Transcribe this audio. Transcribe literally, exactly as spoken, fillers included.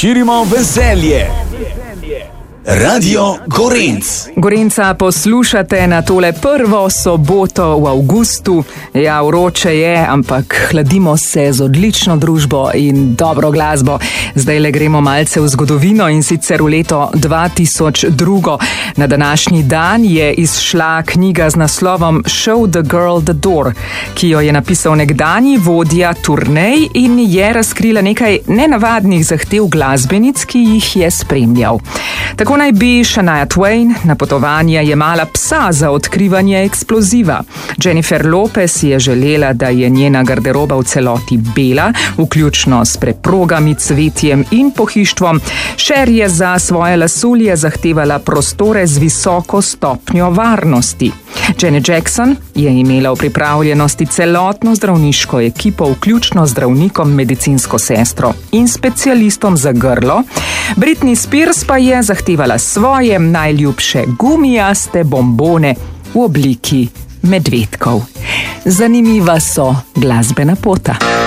Širimo veselje. Radio Gorenc. Gorenca poslušate na tole prvo soboto v avgustu. Ja, vroče je, ampak hladimo se z odlično družbo in dobro glasbo. Zdaj le gremo malce v zgodovino in sicer v leto dva tisoč dva. Na današnji dan je izšla knjiga z naslovom Show the Girl the Door, ki jo je napisal nekdanji vodja turnej in je razkrila nekaj nenavadnih zahtev glasbenic, ki jih je spremljal. Tako naj bi Shania Twain na potovanja jemala psa za odkrivanje eksploziva. Jennifer Lopez je želela, da je njena garderoba v celoti bela, vključno s preprogami, cvetjem in pohištvom. Cher je za svoje lasulje zahtevala prostore z visoko stopnjo varnosti. Janet Jackson je imela v pripravljenosti celotno zdravniško ekipo, vključno zdravnikom, medicinsko sestro in specialistom za grlo. Britney Spears pa je zahtevala svoje najljubše gumijaste bombone v obliki medvedkov. Zanimiva so glasbena pota.